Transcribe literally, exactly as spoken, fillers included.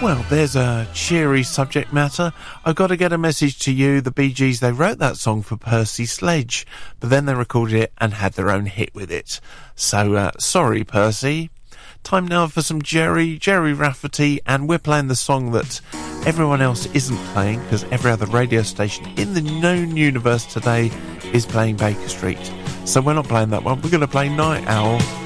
Well, there's a cheery subject matter. I've got to get a message to you. The Bee Gees, they wrote that song for Percy Sledge, but then they recorded it and had their own hit with it. So, uh, sorry, Percy. Time now for some Jerry, Jerry Rafferty, and we're playing the song that everyone else isn't playing, because every other radio station in the known universe today is playing Baker Street. So we're not playing that one. We're going to play Night Owl.